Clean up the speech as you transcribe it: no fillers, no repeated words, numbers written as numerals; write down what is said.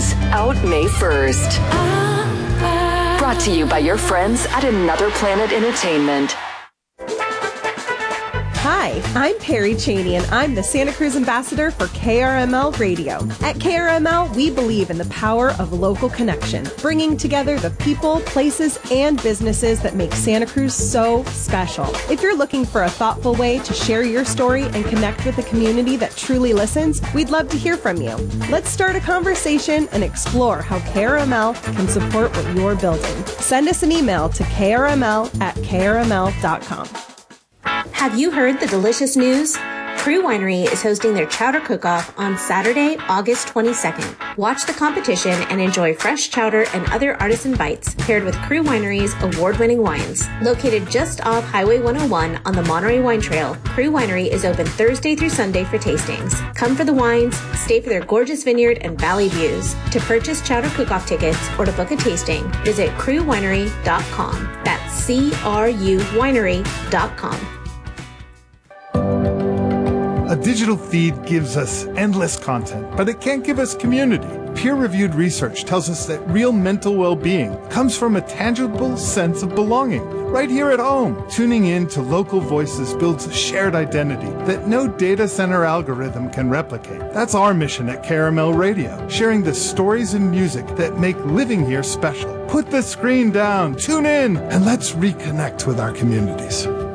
News, out May 1st. Brought to you by your friends at Another Planet Entertainment. Hi, I'm Perry Cheney, and I'm the Santa Cruz ambassador for KRML Radio. At KRML, we believe in the power of local connection, bringing together the people, places, and businesses that make Santa Cruz so special. If you're looking for a thoughtful way to share your story and connect with a community that truly listens, we'd love to hear from you. Let's start a conversation and explore how KRML can support what you're building. Send us an email to krml@krml.com. Have you heard the delicious news? Crew Winery is hosting their Chowder Cook-Off on Saturday, August 22nd. Watch the competition and enjoy fresh chowder and other artisan bites paired with Crew Winery's award-winning wines. Located just off Highway 101 on the Monterey Wine Trail, Crew Winery is open Thursday through Sunday for tastings. Come for the wines, stay for their gorgeous vineyard and valley views. To purchase Chowder Cook-Off tickets or to book a tasting, visit crewwinery.com. That's CRUwinery.com. A digital feed gives us endless content, but it can't give us community. Peer-reviewed research tells us that real mental well-being comes from a tangible sense of belonging, right here at home. Tuning in to local voices builds a shared identity that no data center algorithm can replicate. That's our mission at KRML Radio, sharing the stories and music that make living here special. Put the screen down, tune in, and let's reconnect with our communities.